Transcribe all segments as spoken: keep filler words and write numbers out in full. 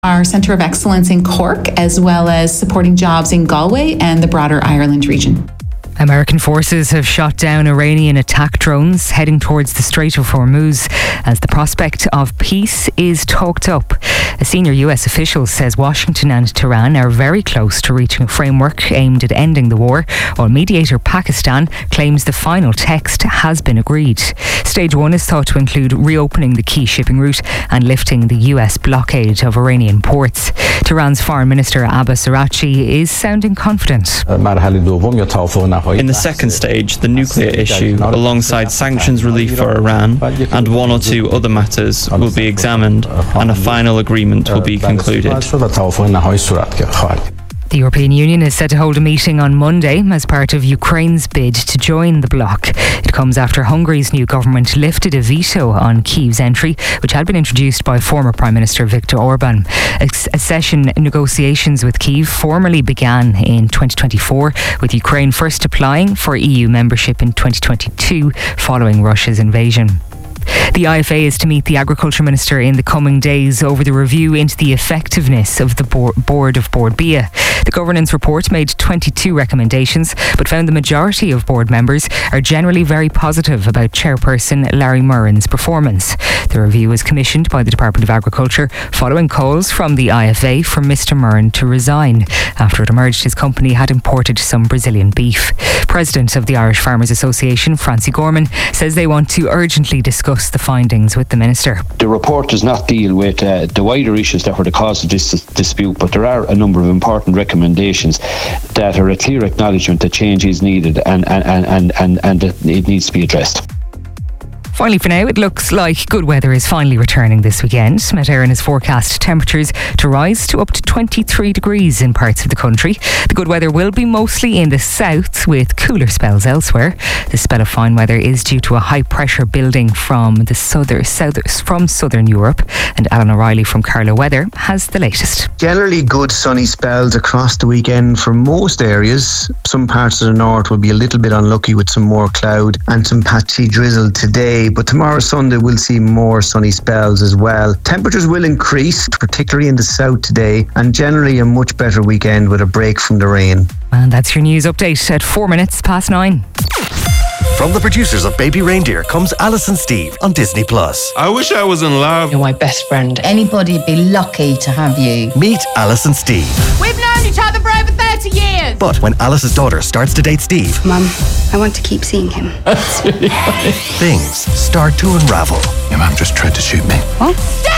our Centre of Excellence in Cork, as well as supporting jobs in Galway and the broader Ireland region. American forces have shot down Iranian attack drones heading towards the Strait of Hormuz as the prospect of peace is talked up. A senior U S official says Washington and Tehran are very close to reaching a framework aimed at ending the war, while mediator Pakistan claims the final text has been agreed. Stage one is thought to include reopening the key shipping route and lifting the U S blockade of Iranian ports. Tehran's Foreign Minister Abbas Araghchi is sounding confident. In the second stage, the nuclear issue, alongside sanctions relief for Iran and one or two other matters, will be examined and a final agreement will be concluded. The European Union is set to hold a meeting on Monday as part of Ukraine's bid to join the bloc. It comes after Hungary's new government lifted a veto on Kyiv's entry, which had been introduced by former Prime Minister Viktor Orban. Accession negotiations with Kyiv formally began in twenty twenty-four, with Ukraine first applying for E U membership in twenty twenty-two following Russia's invasion. The I F A is to meet the Agriculture Minister in the coming days over the review into the effectiveness of the Board of Bord Bia. The governance report made twenty-two recommendations, but found the majority of board members are generally very positive about Chairperson Larry Murren's performance. The review was commissioned by the Department of Agriculture following calls from the I F A for Mister Murren to resign after it emerged his company had imported some Brazilian beef. President of the Irish Farmers Association, Francie Gorman, says they want to urgently discuss the findings with the Minister. The report does not deal with uh, the wider issues that were the cause of this dispute, but there are a number of important recommendations that are a clear acknowledgement that change is needed and, and, and, and, and that it needs to be addressed. Finally, for now, it looks like good weather is finally returning this weekend. Met Éireann has forecast temperatures to rise to up to twenty-three degrees in parts of the country. The good weather will be mostly in the south, with cooler spells elsewhere. This spell of fine weather is due to a high pressure building from the southern, south, from southern Europe. And Alan O'Reilly from Carlow Weather has the latest. Generally good sunny spells across the weekend for most areas. Some parts of the north will be a little bit unlucky with some more cloud and some patchy drizzle today. But tomorrow, Sunday, we'll see more sunny spells as well. Temperatures will increase, particularly in the south today, and generally a much better weekend with a break from the rain. And that's your news update at four minutes past nine. From the producers of Baby Reindeer comes Alice and Steve on Disney Plus. I wish I was in love. You're my best friend. Anybody'd be lucky to have you. Meet Alice and Steve. We've known each other for over thirty years. But when Alice's daughter starts to date Steve... Mum, I want to keep seeing him. That's really funny. Things start to unravel. Your mum just tried to shoot me. What? Steve!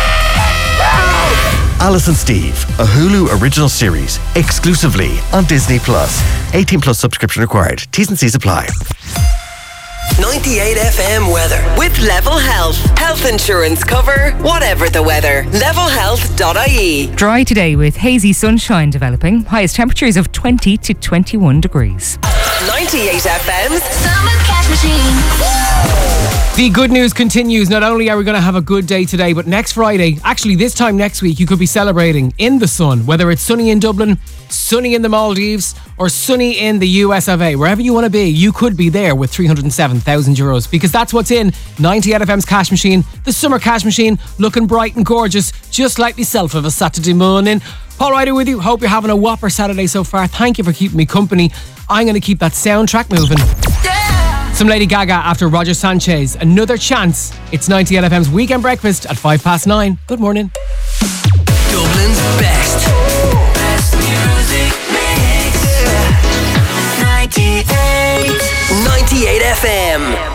Alice and Steve, a Hulu original series, exclusively on Disney Plus. eighteen plus subscription required. T's and C's apply. ninety-eight F M weather with Level Health. Health insurance cover, whatever the weather. level health dot I E. Dry today with hazy sunshine developing. Highest temperatures of twenty to twenty-one degrees. ninety-eight F M's Summer Cash Machine. The good news continues. Not only are we going to have a good day today, but next Friday, actually this time next week, you could be celebrating in the sun, whether it's sunny in Dublin, sunny in the Maldives, or sunny in the U S of A. Wherever you want to be, you could be there with three hundred seven thousand euros, because that's what's in ninety-eight F M's cash machine, the summer cash machine, looking bright and gorgeous, just like myself of a Saturday morning. Paul Ryder with you. Hope you're having a whopper Saturday so far. Thank you for keeping me company. I'm going to keep that soundtrack moving. Some Lady Gaga after Roger Sanchez. Another chance. It's ninety-eight F M's Weekend Breakfast at five past nine. Good morning. Dublin's best. Best music mix. ninety-eight. ninety-eight F M.